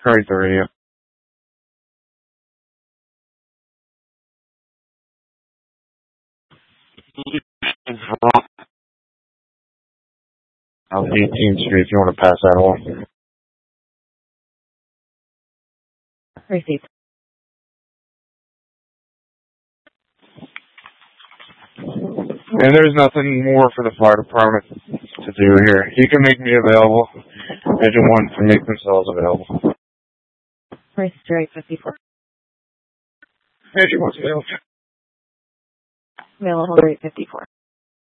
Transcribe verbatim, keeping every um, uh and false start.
Right, the radio. On eighteenth Street, if you want to pass that along. Received. And there's nothing more for the fire department to do here. You can make me available. Engine one can make themselves available. Register eight fifty-four. Engine one's available. Available eight fifty-four.